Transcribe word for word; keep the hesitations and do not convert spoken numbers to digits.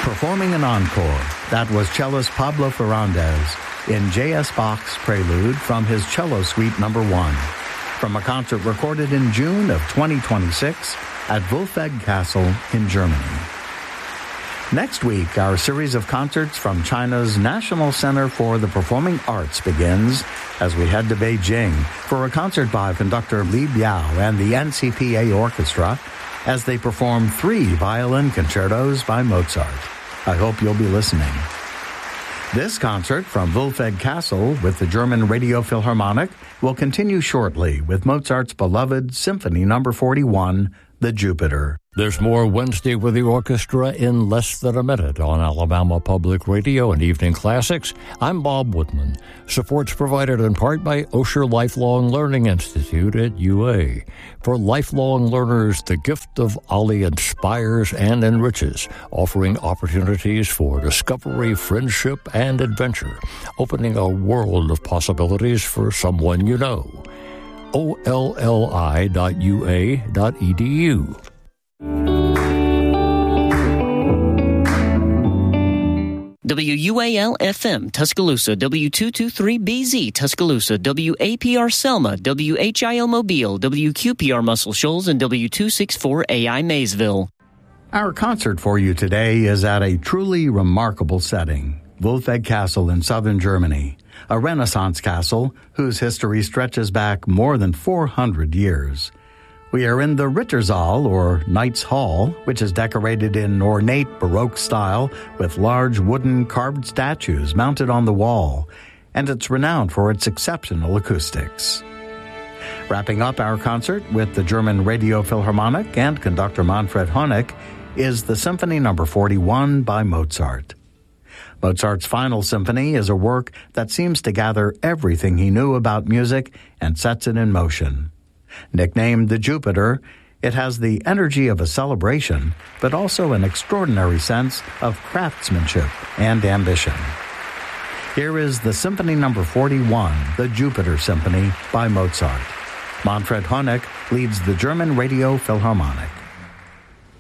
Performing an encore, that was cellist Pablo Ferrandez in J S Bach's Prelude from his Cello Suite Number One, from a concert recorded in June of twenty twenty-six at Wulfeg Castle in Germany. Next week, our series of concerts from China's National Center for the Performing Arts begins as we head to Beijing for a concert by conductor Li Biao and the N C P A Orchestra as they perform three violin concertos by Mozart. I hope you'll be listening. This concert from Wulfeg Castle with the German Radio Philharmonic will continue shortly with Mozart's beloved Symphony Number forty-one, The Jupiter. There's more Wednesday with the Orchestra in less than a minute on Alabama Public Radio and Evening Classics. I'm Bob Woodman. Support's provided in part by Osher Lifelong Learning Institute at U A. For lifelong learners, the gift of Ollie inspires and enriches, offering opportunities for discovery, friendship, and adventure, opening a world of possibilities for someone you know. O L L I dot U A dot E D U. W U A L F M Tuscaloosa, W two twenty-three B Z Tuscaloosa, W A P R Selma, W H I L Mobile, W Q P R Muscle Shoals, and W two sixty-four A I Maysville. Our concert for you today is at a truly remarkable setting, Wulfeg Castle in southern Germany, a Renaissance castle whose history stretches back more than four hundred years. We are in the Rittersaal, or Knight's Hall, which is decorated in ornate Baroque style with large wooden carved statues mounted on the wall, and it's renowned for its exceptional acoustics. Wrapping up our concert with the German Radio Philharmonic and conductor Manfred Honeck is the Symphony Number forty-one by Mozart. Mozart's final symphony is a work that seems to gather everything he knew about music and sets it in motion. Nicknamed the Jupiter, it has the energy of a celebration, but also an extraordinary sense of craftsmanship and ambition. Here is the Symphony Number forty-one, the Jupiter Symphony by Mozart. Manfred Honeck leads the German Radio Philharmonic.